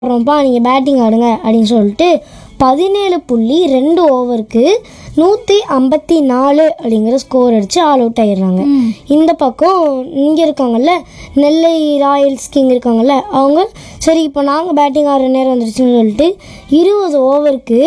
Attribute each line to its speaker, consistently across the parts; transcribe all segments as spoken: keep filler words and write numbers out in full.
Speaker 1: அப்புறம்ப்பா நீங்கள் பேட்டிங் ஆடுங்க அப்படின்னு சொல்லிட்டு பதினேழு புள்ளி ரெண்டு ஓவருக்கு நூற்றி ஐம்பத்தி நாலு அப்படிங்கிற ஸ்கோர் அடித்து ஆல் அவுட் ஆகிடுறாங்க. இந்த பக்கம் இங்கே இருக்காங்கல்ல, நெல்லை ராயல்ஸ் கிங் இருக்காங்கல்ல, அவங்க சரி இப்போ நாங்கள் பேட்டிங் ஆடுற நேரம் வந்துருச்சுன்னு சொல்லிட்டு இருபது ஓவருக்கு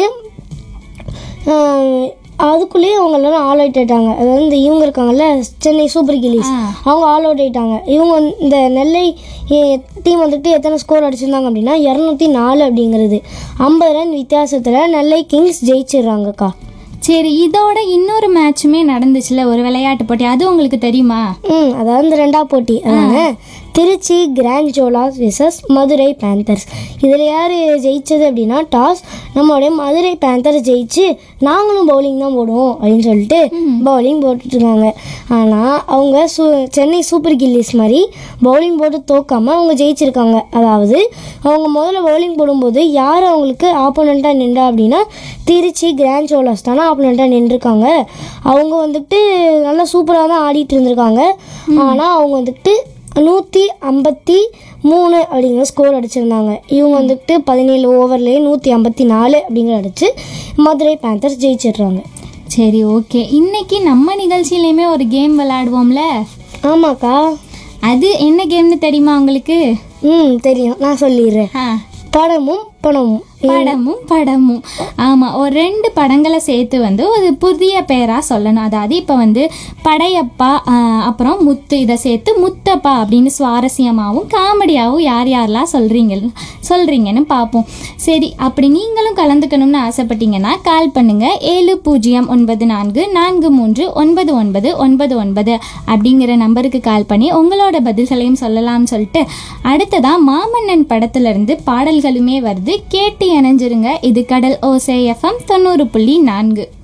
Speaker 1: அதுக்குள்ளேயே அவங்க எல்லாம் ஆல் அவுட் ஆயிட்டாங்க. அதாவது இந்த இவங்க இருக்காங்கல்ல, சென்னை சூப்பர் கிங்ஸ், அவங்க ஆல் அவுட் ஆயிட்டாங்க. இவங்க வந்து இந்த நெல்லை டீம் வந்துட்டு எத்தனை ஸ்கோர் அடிச்சிருந்தாங்க அப்படின்னா இரநூத்தி நாலு அப்படிங்கிறது. ஐம்பது ரன் வித்தியாசத்தில் நெல்லை கிங்ஸ் ஜெயிச்சிடுறாங்கக்கா.
Speaker 2: சரி, இதோட இன்னொரு மேட்சுமே நடந்துச்சுல, ஒரு விளையாட்டு போட்டி, அது உங்களுக்கு தெரியுமா?
Speaker 1: ம் அதாவது இந்த ரெண்டாவது போட்டி, அதான Trichy grand ஜோலாஸ் versus Madurai panthers. இதில் யார் ஜெயிச்சது அப்படின்னா டாஸ் நம்மளுடைய மதுரை பேந்தர்ஸ் ஜெயிச்சு நாங்களும் பவுலிங் தான் போடுவோம் அப்படின்னு சொல்லிட்டு பவுலிங் போட்டுட்ருக்காங்க. ஆனால் அவங்க சூ சென்னை சூப்பர் கில்லிஸ் மாதிரி பவுலிங் போட்டு தோக்காமல் அவங்க ஜெயிச்சிருக்காங்க. அதாவது அவங்க முதல்ல பவுலிங் போடும்போது யார் அவங்களுக்கு ஆப்போனண்ட்டாக நின்றா அப்படின்னா திருச்சி கிராண்ட் ஜோலாஸ் தானே ஆப்போனண்ட்டாக நின்றுருக்காங்க. அவங்க வந்துட்டு நல்லா சூப்பராக தான் ஆடிட்டு இருந்திருக்காங்க. ஆனால் அவங்க வந்துட்டு நூற்றி ஐம்பத்தி மூணு அப்படிங்கிற ஸ்கோர் அடிச்சிருந்தாங்க. இவங்க வந்துட்டு பதினேழு ஓவர்லேயே நூற்றி ஐம்பத்தி நாலு அப்படிங்கிற அடித்து மதுரை பேந்தர்ஸ் ஜெயிச்சிடுறாங்க.
Speaker 2: சரி, ஓகே. இன்னைக்கு நம்ம நிகழ்ச்சியிலையுமே ஒரு கேம் விளையாடுவோம்ல?
Speaker 1: ஆமாக்கா.
Speaker 2: அது என்ன கேம்னு தெரியுமா உங்களுக்கு?
Speaker 1: ம் தெரியும், நான் சொல்லிடுறேன்.
Speaker 2: ஆ,
Speaker 1: படமும் பணமும்.
Speaker 2: படமும் படமும் ஆமாம், ஒரு ரெண்டு படங்களை சேர்த்து வந்து ஒரு புதிய பெயராக சொல்லணும். அதாவது இப்போ வந்து படையப்பா அப்புறம் முத்து, இதை சேர்த்து முத்தப்பா அப்படின்னு சுவாரஸ்யமாகவும் காமெடியாகவும் யார் யாரெல்லாம் சொல்கிறீங்க சொல்கிறீங்கன்னு பார்ப்போம். சரி, அப்படி நீங்களும் கலந்துக்கணும்னு ஆசைப்பட்டீங்கன்னா கால் பண்ணுங்கள். ஏழு பூஜ்ஜியம் ஒன்பது நான்கு நான்கு மூன்று ஒன்பது ஒன்பது ஒன்பது ஒன்பது அப்படிங்கிற நம்பருக்கு கால் பண்ணி உங்களோட பதில்களையும் சொல்லலாம்னு சொல்லிட்டு அடுத்ததான் மாமன்னன் படத்துலேருந்து பாடல்களுமே வருது, கேட்டு இணைஞ்சிருங்க. இது கடல் ஓசை எஃப்எம் தொண்ணூறு புள்ளி நான்கு.